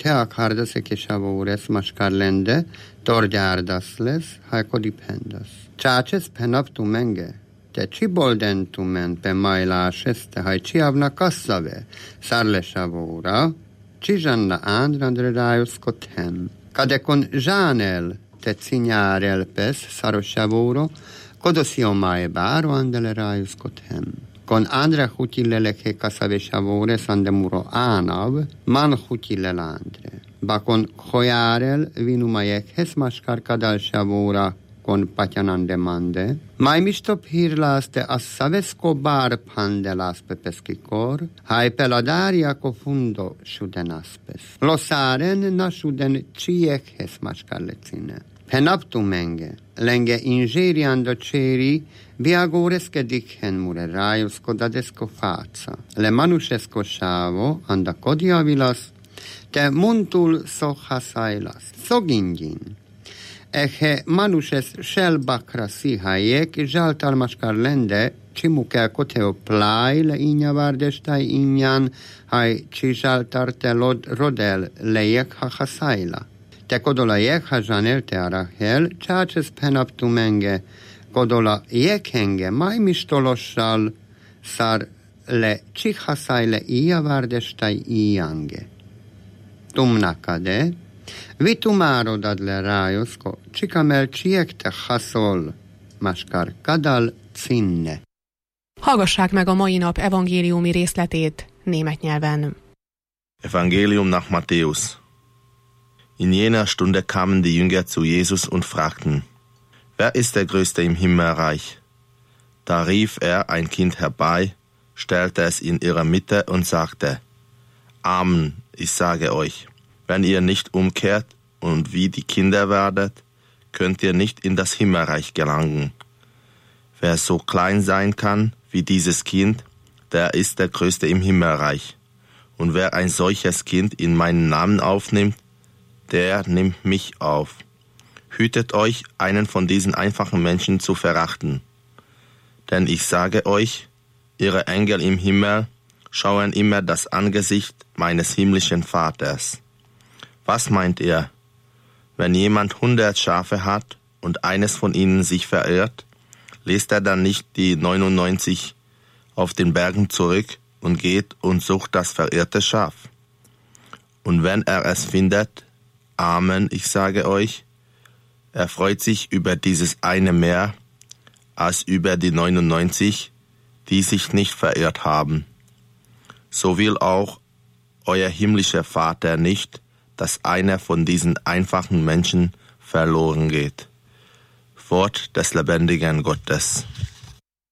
te acardase che shavores mascarlende, torgiardasles, haicodipendas. Chaches penap tu menge. Te ci bolden tu men pe mailasheste, hai ci avna kassave, sarle shavora, ci janna andrandre raius cotem. Cadecon janel, te cignarel pes, saro shavoro, codosio mai baro andele raius cotem. Con andre hutilele che casave shavore sandemuro anav, man hutilele andre. Ba con hoiarel vinumaiek hes maskar kadal shavora con patjanan demande. Mai mistop hirlaste assavesko bar pandelas pepeskikor, hai peladaria cofundo shudenaspes. Losaren na shuden ciek hes maskar lecine. Penaptu menge, lenge ingerian doceri, viagoresche dicen mure raiusco dadesco faza, le manusesco shavo, anda codiavilas, te muntul sohasailas, sogingin. Ehe manuses shelbakra sihaiek, jaltal maskarlende, cimukel koteo plai le inya vardestai inyan, hai cijaltar te rodel lejek hahasaila. Te kodola jekha janel te arahel, csácses penaptu menge, kodola jekhenge, mai mistolossal, szar le csikhaszaj le ija várdestaj ijange. Tumnakade, vitumárodad le rájoszko, csikamel csiekte haszol, maskar kadal cinne. Hallgassák meg a mai nap evangéliumi részletét német nyelven. Evangelium nach Matthäus. In jener Stunde kamen die Jünger zu Jesus und fragten, wer ist der Größte im Himmelreich? Da rief er ein Kind herbei, stellte es in ihrer Mitte und sagte, Amen, ich sage euch, wenn ihr nicht umkehrt und wie die Kinder werdet, könnt ihr nicht in das Himmelreich gelangen. Wer so klein sein kann wie dieses Kind, der ist der Größte im Himmelreich. Und wer ein solches Kind in meinen Namen aufnimmt, der nimmt mich auf. Hütet euch, einen von diesen einfachen Menschen zu verachten. Denn ich sage euch, ihre Engel im Himmel schauen immer das Angesicht meines himmlischen Vaters. Was meint ihr? Wenn jemand 100 Schafe hat und eines von ihnen sich verirrt, lässt er dann nicht die 99 auf den Bergen zurück und geht und sucht das verirrte Schaf? Und wenn er es findet, Amen, ich sage euch, er freut sich über dieses eine mehr, als über die 99, die sich nicht verirrt haben. So will auch euer himmlischer Vater nicht, dass einer von diesen einfachen Menschen verloren geht. Wort des lebendigen Gottes.